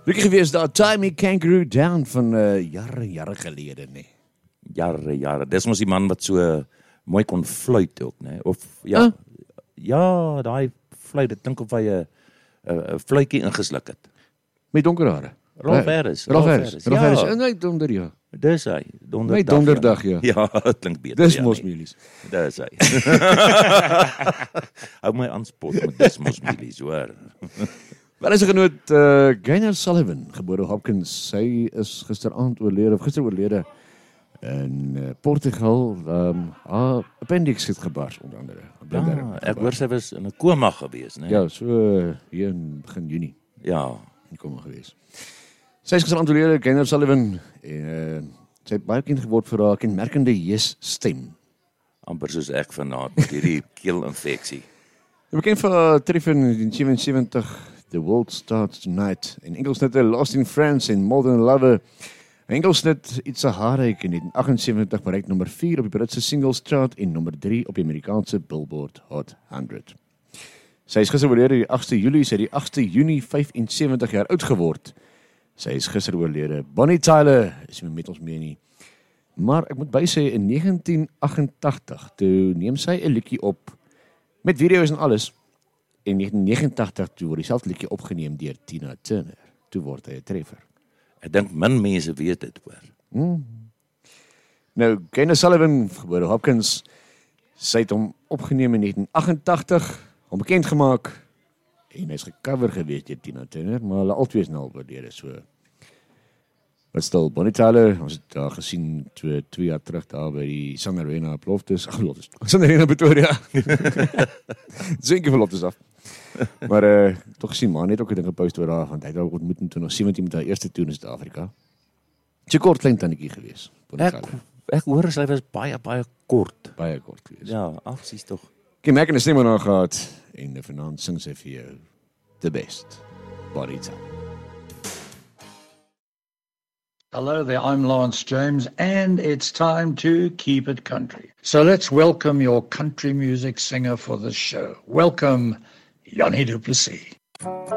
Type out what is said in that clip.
Rukkie gewees daar, Tie Me Kangaroo Down van jare gelede, nee. Jare. Dis mos die man wat so mooi kon fluit ook, nee. Of ja, ja, daai fluit, ek dink of hy 'n fluitjie ingesluk het. Met donker hare. Rolf Harris. Nee, donder, ja. Dis hy, donderdag. Met donderdag, ja. Ja, dit klink beter. Dis Mosmielies. Dis hy. Hou my aan spot met dis Mosmielies, hoor. Wel is 'n genoot, Gaynor Sullivan, gebore Hopkins. Sy is gister oorlede in Portugal. Haar appendix het gebars, onder andere. Ek hoor sy was in 'n koma gewees, né? Ja, so hier in begin Junie. Ja. In koma gewees. Sy is gister oorlede, Gaynor Sullivan. Sy het baie bekend geword vir haar kenmerkende stem. Amper soos ek vanaand met hierdie keelinfeksie. Bekend vir haar treffer in 1977, The World Starts Tonight. En Engelsnitte Lost in France en More Than a Lover. Engelsnit It's a Heartache in 1978 bereik nommer 4 op die Britse singles chart en nommer 3 op die Amerikaanse Billboard Hot 100. Sy is gister oorlede die 8de Julie, sy het die 8de Junie 75 jaar oud geword. Sy is gister oorlede. Bonnie Tyler is nie met ons mee nie. Maar ek moet bysê in 1988 toe neem sy 'n liedjie op met video's en alles. In 1989 toe word dieselfde liedjie opgeneem deur Tina Turner. Toe word hy 'n treffer. Ek dink min mense weet dit, hoor. Nou, Gaynor Sullivan, gebore Hopkins, sy het hom opgeneem in 1988, hom bekend gemaak, en hy is gecover gewees deur Tina Turner, maar hulle albei is nou al oorlede, so. Wat stil, Bonnie Tyler, ons het daar gesien 2 jaar terug daar by die Sun Arena op Loftus, Sun Arena Pretoria. Zinke van Loftus af. Maar toch gesien, man het ook 'n ding gepost oor haar, want hy het haar ontmoet in 2017 met haar eerste toer in Suid-Afrika. So kort klein tannetjie gewees. Ek hoor sy was baie kort. Baie kort gewees. Ja, sies tog. Kim Mack en 'n stem aan gehad en vanaand sing sy vir jou the best. Bonnie Tyler. Hello there, I'm Lawrence James, and it's time to keep it country. So let's welcome your country music singer for the show. Welcome, Yanni du Plessis.